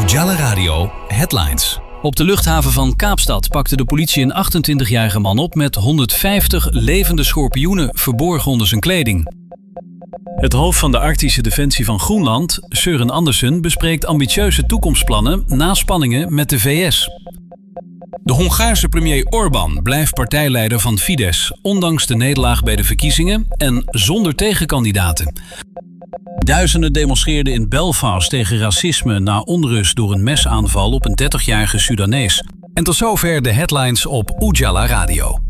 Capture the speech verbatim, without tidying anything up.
Ujala Radio Headlines. Op de luchthaven van Kaapstad pakte de politie een achtentwintigjarige man op met honderdvijftig levende schorpioenen verborgen onder zijn kleding. Het hoofd van de Arctische Defensie van Groenland, Søren Andersen, bespreekt ambitieuze toekomstplannen na spanningen met de V S. De Hongaarse premier Orbán blijft partijleider van Fidesz, ondanks de nederlaag bij de verkiezingen en zonder tegenkandidaten. Duizenden demonstreerden in Belfast tegen racisme na onrust door een mesaanval op een dertigjarige Sudanees. En tot zover de headlines op Ujala Radio.